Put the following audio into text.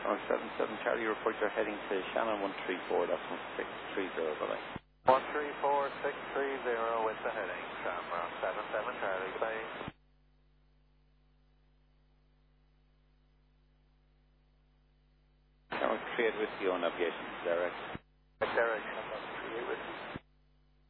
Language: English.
77 Charlie, report you're heading to Shannon 134, that's 1630, bye-bye. 144630 with the heading, Shamrock 77 Charlie, goodbye. Shamrock 38 Whiskey on navigation, direct. Direction.